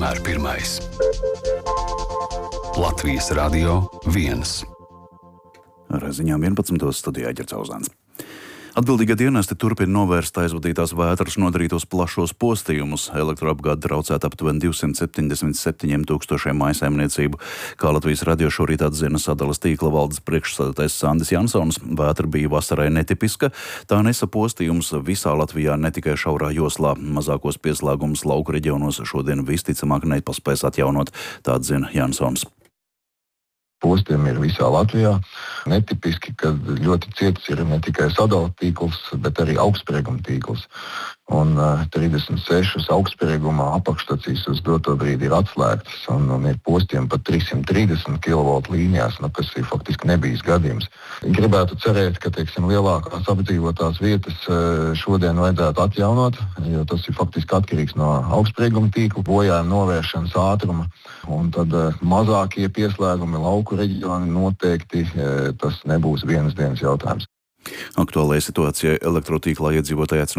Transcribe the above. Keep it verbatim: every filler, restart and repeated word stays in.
vienmēr pirmais. Latvijas Radio viens. Ar ziņām vienpadsmitos studijā Ģerts Auzāns. Atbildīgie dienesti turpina novērst aizvadītās vētras nodarītos plašos postījumus. Elektroapgāde traucēta aptuveni divsimt septiņdesmit septiņiem tūkstošiem mājsaimniecību. Kā Latvijas radio šorīt atzina sadalas tīkla valdes priekšsēdētājs Sandis Jansons, vētra bija vasarai netipiska. Tā nesa postījumus visā Latvijā, ne tikai šaurā joslā. Mazākos pieslēgumus lauku reģionos šodien visticamāk nepaspēs atjaunot, tā atzina Jansons. Postiem ir visā Latvijā. Netipiski, ka ļoti cietis ir ne tikai sadala tīkls, bet arī augstsprieguma tīkls. Un uh, trīsdesmit sešas augstsprieguma apakšstacijas uz doto brīdi ir atslēgtas un, un ir postiem pat trīs simt trīsdesmit kilovoltu līnijās, nu, kas ir faktiski nebijis gadījums. Gribētu cerēt, ka teiksim, lielākās apdzīvotās vietas uh, šodien vajadzētu atjaunot, jo tas ir faktiski atkarīgs no augstsprieguma tīkla, bojājuma novēršanas ātruma. Un tad uh, mazākie pieslēgumi lauku reģioni noteikti uh, tas nebūs vienas dienas jautājums. Aktuālajai situācijai elektrotīklā iedzīvotāji aicina